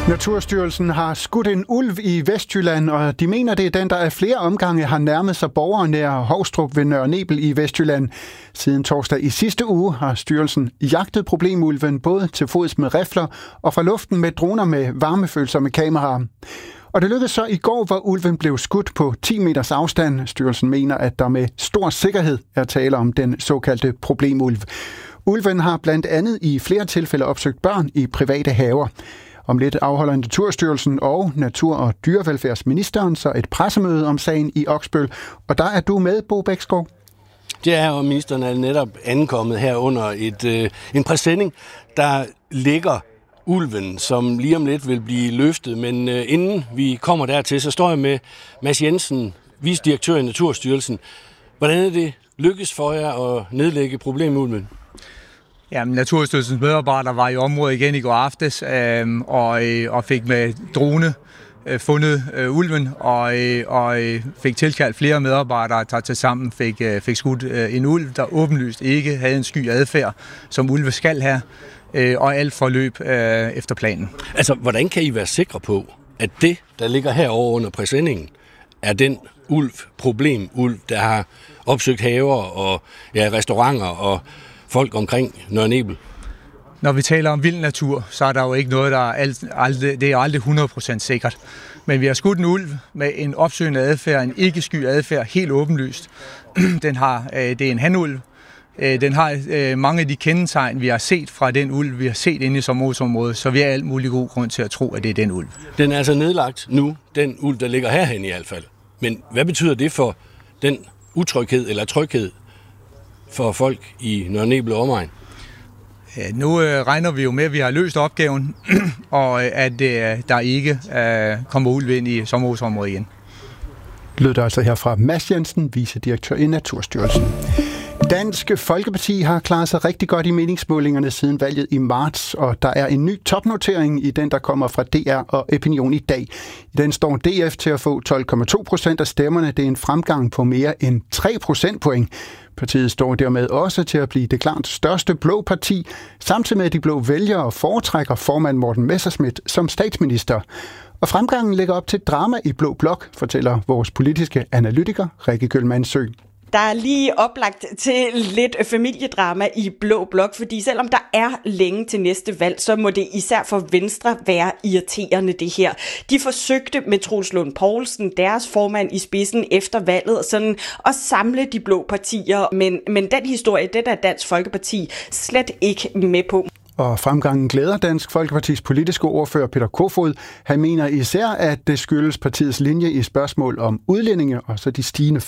Naturstyrelsen har skudt en ulv i Vestjylland, og de mener, det er den, der af flere omgange har nærmet sig borgere nær Hovstrup ved Nørre Nebel i Vestjylland. Siden torsdag i sidste uge har styrelsen jagtet problemulven både til fods med rifler og fra luften med droner med varmefølsomme kameraer. Og det lykkedes så i går, hvor ulven blev skudt på 10 meters afstand. Styrelsen mener, at der med stor sikkerhed er tale om den såkaldte problemulv. Ulven har blandt andet i flere tilfælde opsøgt børn i private haver. Om lidt afholder Naturstyrelsen og Natur- og Dyrevelfærdsministeren så et pressemøde om sagen i Oksbøl. Og der er du med, Bo Bæksgaard. Det er, og ministeren er netop ankommet her under en præsending, der ligger ulven, som lige om lidt vil blive løftet. Men inden vi kommer dertil, så står jeg med Mads Jensen, vicedirektør i Naturstyrelsen. Hvordan er det lykkes for jer at nedlægge problemulven? Jamen, Naturstyrelsens medarbejdere var i området igen i går aftes og fik med drone fundet ulven og fik tilkaldt flere medarbejdere, der til sammen fik skudt en ulv, der åbenlyst ikke havde en sky adfærd, som ulve skal have, og alt forløb efter planen. Altså, hvordan kan I være sikre på, at det, der ligger herovre under præsendingen, er den problemulv, der har opsøgt haver og restauranter og folk omkring Nørre Nebel? Når vi taler om vild natur, så er der jo ikke noget, det er aldrig 100% sikkert. Men vi har skudt en ulv med en opsøgende adfærd, en ikke-sky adfærd, helt åbenlyst. Det er en hanulv. Den har mange af de kendetegn, vi har set fra den ulv, vi har set inde i sommerhusområdet, så vi har alt mulig god grund til at tro, at det er den ulv. Den er altså nedlagt nu, den ulv, der ligger herhen i hvert fald. Men hvad betyder det for den utryghed eller tryghed for folk i Nørre Nebel og omegn? Nu regner vi jo med, at vi har løst opgaven, og at der ikke kommer ulv ind i sommerhusområdet igen. Lød der altså her fra Mads Jensen, vicedirektør i Naturstyrelsen. Dansk Folkeparti har klaret sig rigtig godt i meningsmålingerne siden valget i marts, og der er en ny topnotering i den, der kommer fra DR og Opinion i dag. I den står DF til at få 12,2% af stemmerne. Det er en fremgang på mere end 3 procentpoint. Partiet står dermed også til at blive det klart største blå parti, samtidig med at de blå vælgere foretrækker formand Morten Messerschmidt som statsminister. Og fremgangen lægger op til drama i Blå Blok, fortæller vores politiske analytiker Rikke Kjølmandsø. Der er lige oplagt til lidt familiedrama i Blå Blok, fordi selvom der er længe til næste valg, så må det især for Venstre være irriterende det her. De forsøgte med Troels Lund Poulsen, deres formand i spidsen efter valget, sådan at samle de blå partier, men den historie, det er Dansk Folkeparti slet ikke med på. Og fremgangen glæder Dansk Folkepartis politiske ordfører Peter Kofod. Han mener især, at det skyldes partiets linje i spørgsmål om udlændinge og så de stigende